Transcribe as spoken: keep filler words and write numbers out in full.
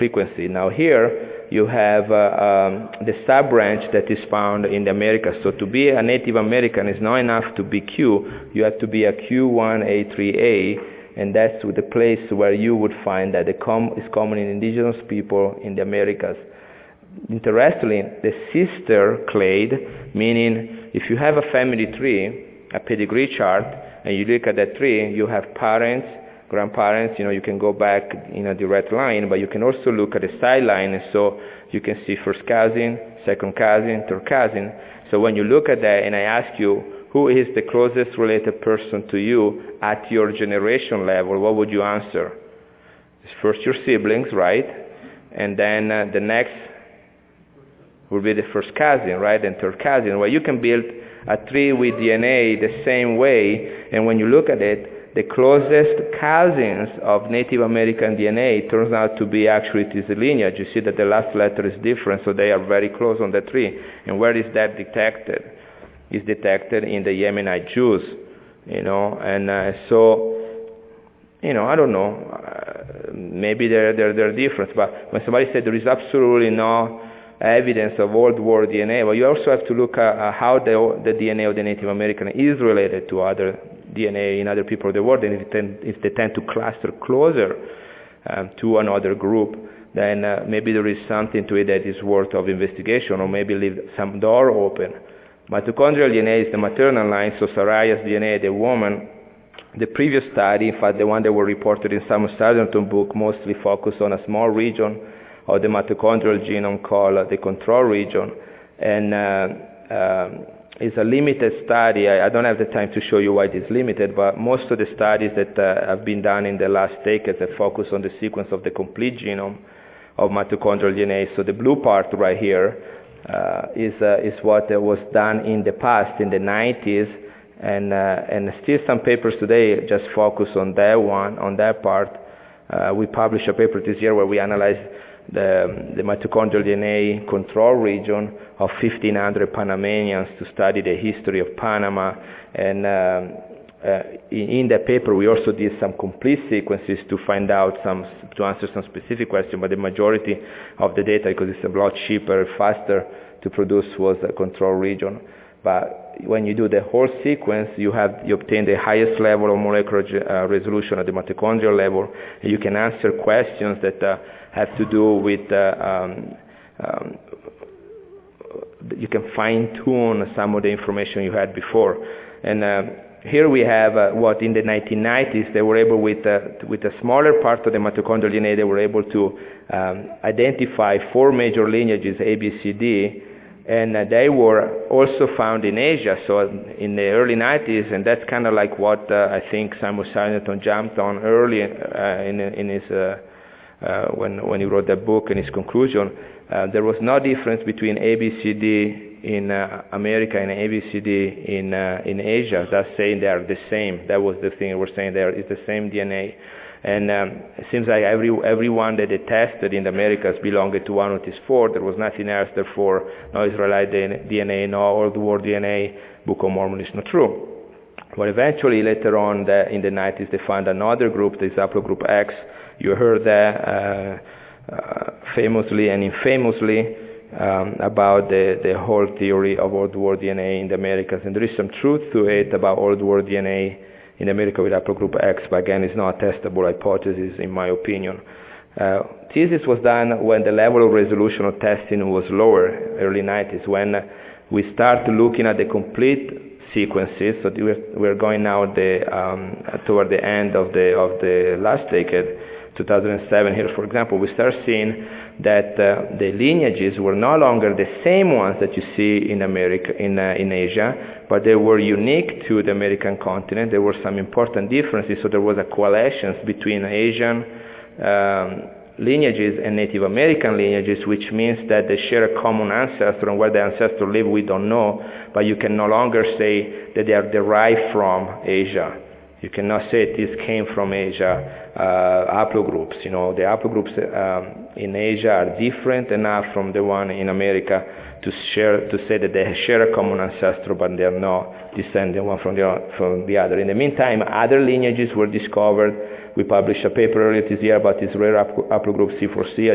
frequency. Now here you have uh, um, the sub-branch that is found in the Americas. So to be a Native American is not enough to be Q. You have to be a Q one A three A, and that's the place where you would find that the com- is common in indigenous people in the Americas. Interestingly, the sister clade, meaning if you have a family tree, a pedigree chart, and you look at that tree, you have parents, grandparents, you know, you can go back in a direct line, but you can also look at the sideline, and so you can see first cousin, second cousin, third cousin. So when you look at that and I ask you, who is the closest related person to you at your generation level, what would you answer? It's first your siblings, right? And then uh, the next will be the first cousin, right? And third cousin. Well, you can build a tree with D N A the same way, and when you look at it, the closest cousins of Native American D N A turns out to be actually this lineage. You see that the last letter is different, so they are very close on the tree. And where is that detected? It's detected in the Yemenite Jews, you know, and uh, so, you know, I don't know, uh, maybe they're, they're, they're different, but when somebody said there is absolutely no evidence of Old World D N A, well, you also have to look at uh, how the, the D N A of the Native American is related to other D N A in other people of the world, and if they tend, if they tend to cluster closer um, to another group, then uh, maybe there is something to it that is worth of investigation, or maybe leave some door open. Mitochondrial D N A is the maternal line, so Saraya's D N A, the woman. The previous study, in fact the one that were reported in Samuel Sargent's book, mostly focused on a small region of the mitochondrial genome called uh, the control region, and uh, um, it's a limited study. I, I don't have the time to show you why it is limited, but most of the studies that uh, have been done in the last decades have focused on the sequence of the complete genome of mitochondrial D N A. So the blue part right here uh, is uh, is what uh, was done in the past, in the nineties, and uh, and still some papers today just focus on that one, on that part. Uh, we published a paper this year where we analyzed the, the mitochondrial D N A control region of fifteen hundred Panamanians to study the history of Panama. And um, uh, in, in that paper we also did some complete sequences to find out some, to answer some specific questions, but the majority of the data, because it's a lot cheaper, faster to produce, was a control region. But when you do the whole sequence, you have you obtain the highest level of molecular uh, resolution at the mitochondrial level, and you can answer questions that uh, have to do with uh, um, um, you can fine-tune some of the information you had before. And uh, here we have uh, what in the nineteen nineties they were able, with uh, with a smaller part of the mitochondrial D N A, they were able to um, identify four major lineages, A, B, C, D. And uh, they were also found in Asia, so in the early nineties, and that's kind of like what uh, I think Samuel Sargent jumped on early uh, in, in his, uh, uh, when, when he wrote that book, in his conclusion. Uh, there was no difference between A B C D in uh, America and A B C D in, uh, in Asia. That's saying they are the same. That was the thing we're saying, there is the same D N A. And um, it seems like every everyone that they tested in the Americas belonged to one of these four. There was nothing else, therefore, no Israelite D N A, no Old World D N A, Book of Mormon is not true. But eventually, later on the, in the nineties, they found another group, the haplogroup X. You heard that uh, uh, famously and infamously um, about the, the whole theory of Old World D N A in the Americas. And there is some truth to it about Old World D N A in America with haplogroup X, but again, it's not a testable hypothesis in my opinion. Uh, thesis was done when the level of resolution of testing was lower, early nineties, when we start looking at the complete sequences. So we're, we're going now the, um, toward the end of the, of the last decade, two thousand seven here, for example, we start seeing that uh, the lineages were no longer the same ones that you see in America, in, uh, in Asia, but they were unique to the American continent. There were some important differences, so there was a coalescence between Asian um, lineages and Native American lineages, which means that they share a common ancestor, and where the ancestor lived we don't know, but you can no longer say that they are derived from Asia. You cannot say this came from Asia, uh, haplogroups. You know, the haplogroups um, in Asia are different enough from the one in America to share to say that they share a common ancestor, but they are not descended one from the from the other. In the meantime, other lineages were discovered. We published a paper earlier this year about this rare haplogroup C four C.